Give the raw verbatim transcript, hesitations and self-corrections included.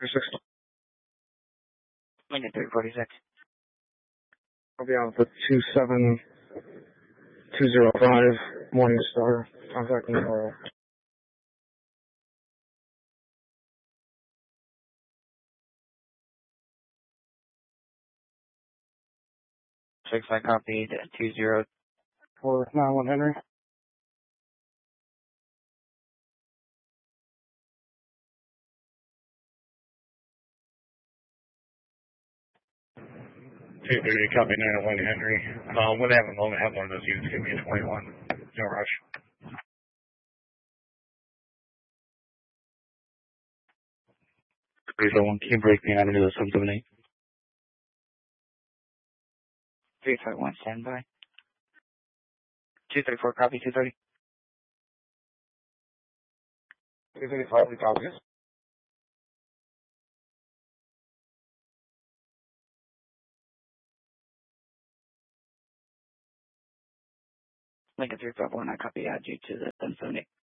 six. Lincoln three forty-six. I'll be on for two seven two zero five Morningstar. Contacting Carl. Six, I copied two zero. For nine one Henry. two thirty, copy nine one Henry. Um, when they have a moment, have one of those units give me a twenty-one. No rush. three four one, can you break me out into the seven seven eight? three five one, stand by. two thirty-four, copy two thirty. two thirty-five, we copy it. Lincoln three five one, I copy, add you to the seven seven eight.